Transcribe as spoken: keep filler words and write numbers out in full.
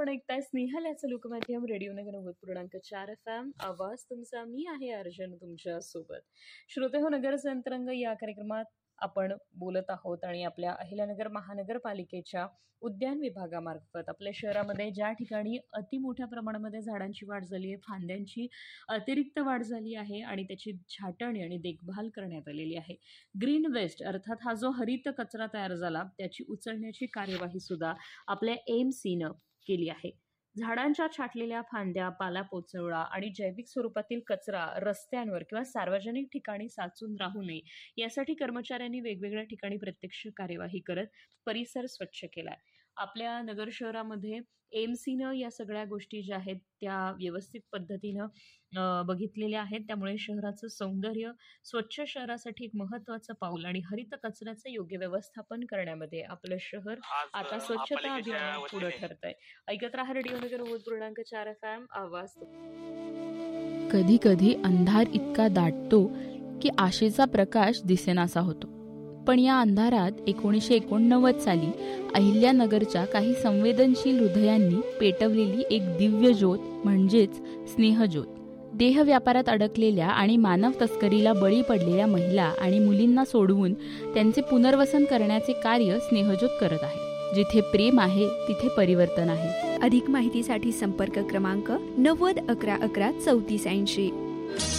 आपण ऐकताय स्नेहलयाचं लोकमाध्यम रेडिओनगर नव्वद पूर्णांक चार एफ एम. आवाज तुमचा, मी आहे अर्जुन तुमच्या सोबत. श्रोते हो, नगरचं अंतरंग या कार्यक्रमात आपण बोलत आहोत आणि आपल्या अहिल्यानगर महानगरपालिकेच्या उद्यान विभागामार्फत आपल्या शहरामध्ये ज्या ठिकाणी अति मोठ्या प्रमाणामध्ये झाडांची वाढ झाली आहे, फांद्यांची अतिरिक्त वाढ झाली आहे आणि त्याची छाटणी आणि देखभाल करण्यात आलेली आहे. ग्रीन वेस्ट अर्थात हा जो हरित कचरा तयार झाला त्याची उचलण्याची कार्यवाही सुद्धा आपल्या एमसीनं केली आहे. झाडांच्या छाटलेल्या फांद्या, पालापाचोळा आणि जैविक स्वरूपातील कचरा रस्त्यांवर किंवा सार्वजनिक ठिकाणी साचून राहू नये यासाठी कर्मचाऱ्यांनी वेगवेगळ्या ठिकाणी प्रत्यक्ष कार्यवाही करत परिसर स्वच्छ केलाय. आपल्या नगर शहरामध्ये एमसीनं या सगळ्या गोष्टी ज्या आहेत त्या व्यवस्थित पद्धतीनं बघितलेल्या आहेत. त्यामुळे शहराचं सौंदर्य, स्वच्छ शहरासाठी एक महत्वाचं पाऊल आणि हरित कचऱ्याचं योग्य व्यवस्थापन करण्यामध्ये आपलं शहर आता स्वच्छता अभियानात पुढे ठरत आहे. ऐकत राहा रेडिओनगर नव्वद पूर्णांक चार एफ एम. आवाज. कधी कधी अंधार इतका दाटतो की आशेचा प्रकाश दिसेनासा होतो. पण या अंधारात एकोणीसशे एकोणनव्वद साली अहिल्यानगरच्या काही संवेदनशील हृदयांनी पेटवलेली एक दिव्य ज्योत म्हणजेच स्नेहज्योत. देह व्यापारात अडकलेल्या आणि मानव तस्करीला बळी पडलेल्या महिला आणि मुलींना सोडवून त्यांचे पुनर्वसन करण्याचे कार्य स्नेहज्योत करत आहे. जिथे प्रेम आहे तिथे परिवर्तन आहे. अधिक माहितीसाठी संपर्क क्रमांक नव्वद अकरा अकरा चौतीस ऐंशी.